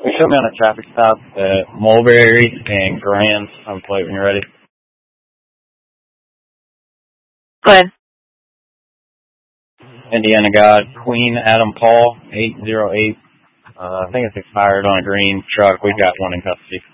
They showed me on a traffic stop at Mulberry and Grand. On the plate when you're ready. Go ahead. Indiana God, Queen Adam Paul, 808. I think it's expired on a green truck. We've got one in custody.